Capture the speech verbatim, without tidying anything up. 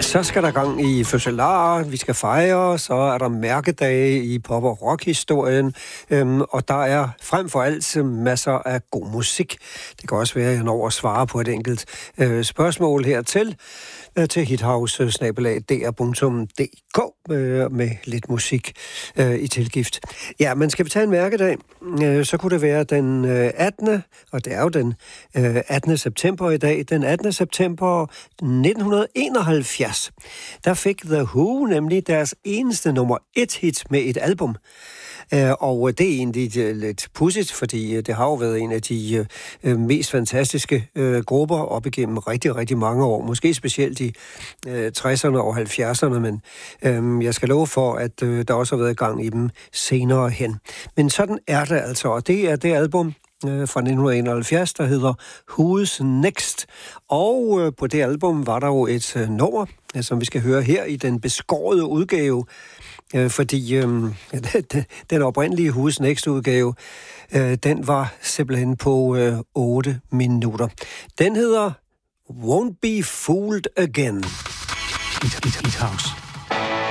Så skal der gang i fødselarer, vi skal fejre, så er der mærkedage i pop- og rock-historien, øhm, og der er frem for alt masser af god musik. Det kan også være, at jeg når at svare på et enkelt øh, spørgsmål hertil, øh, til hithouse snabel-a d r punktum d k øh, med lidt musik øh, i tilgift. Ja, men skal vi tage en mærkedag, øh, så kunne det være den øh, attende, og det er jo den øh, attende september i dag, den attende september nitten enoghalvfjerds. Der fik The Who nemlig deres eneste nummer et hit med et album. Og det er egentlig lidt pudsigt, fordi det har jo været en af de mest fantastiske grupper op igennem rigtig, rigtig mange år. Måske specielt i tresserne og halvfjerdserne, men jeg skal love for, at der også har været gang i dem senere hen. Men sådan er det altså, og det er det album fra nitten enoghalvfjerds, der hedder Who's Next. Og på det album var der jo et nummer, som vi skal høre her i den beskårede udgave, fordi øhm, den oprindelige Who's Next-udgave, øh, den var simpelthen på øh, otte minutter. Den hedder Won't Be Fooled Again. Hit, hit, hit house.